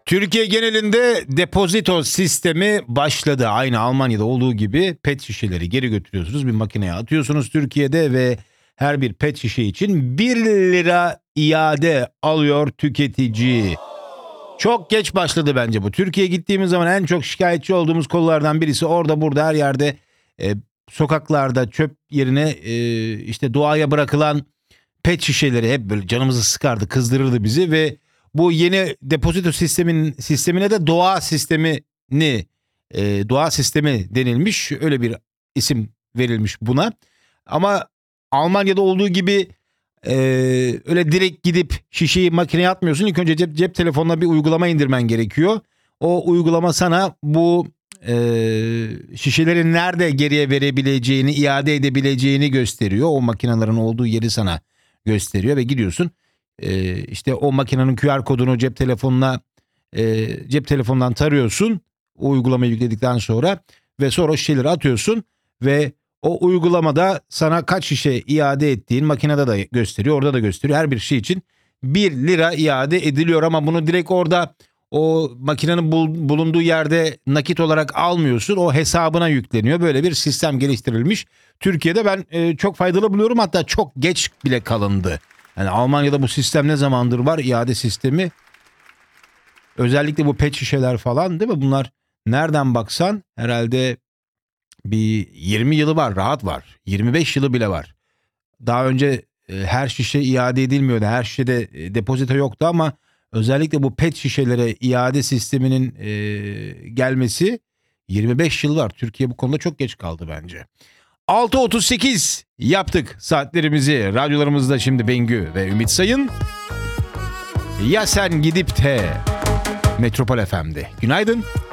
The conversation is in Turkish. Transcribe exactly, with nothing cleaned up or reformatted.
Türkiye genelinde depozito sistemi başladı. Aynı Almanya'da olduğu gibi pet şişeleri geri götürüyorsunuz. Bir makineye atıyorsunuz Türkiye'de ve her bir pet şişe için bir lira iade alıyor tüketici. Çok geç başladı bence bu. Türkiye'ye gittiğimiz zaman en çok şikayetçi olduğumuz konulardan birisi orada burada her yerde e, sokaklarda çöp yerine e, işte doğaya bırakılan pet şişeleri hep böyle canımızı sıkardı, kızdırırdı bizi ve bu yeni depozito sistemin sistemine de doğa sistemini e, doğa sistemi denilmiş. Öyle bir isim verilmiş buna. Ama Almanya'da olduğu gibi e, öyle direkt gidip şişeyi makineye atmıyorsun. İlk önce cep, cep telefonuna bir uygulama indirmen gerekiyor. O uygulama sana bu e, şişeleri nerede geriye verebileceğini, iade edebileceğini gösteriyor. O makinelerin olduğu yeri sana gösteriyor ve gidiyorsun. Ee, işte o makinenin Q R kodunu cep telefonuna e, cep telefonundan tarıyorsun. O uygulamayı yükledikten sonra ve sonra o şişeleri atıyorsun ve o uygulamada sana kaç şişe iade ettiğin makinede de gösteriyor. Orada da gösteriyor. Her bir şey için bir lira iade ediliyor ama bunu direkt orada o makinenin bulunduğu yerde nakit olarak almıyorsun. O hesabına yükleniyor. Böyle bir sistem geliştirilmiş. Türkiye'de ben e, çok faydalı buluyorum. Hatta çok geç bile kalındı. Yani Almanya'da bu sistem ne zamandır var, iade sistemi. Özellikle bu pet şişeler falan değil mi? Bunlar nereden baksan herhalde bir yirmi yılı var, rahat var. yirmi beş yılı bile var. Daha önce e, her şişe iade edilmiyordu. Her şişede e, depozito yoktu ama özellikle bu pet şişelere iade sisteminin e, gelmesi yirmi beş yıl var. Türkiye bu konuda çok geç kaldı bence. altı otuz sekiz yaptık saatlerimizi. Radyolarımızda şimdi Bengü ve Ümit Sayın. Ya sen gidip de Metropol F M'de. Günaydın.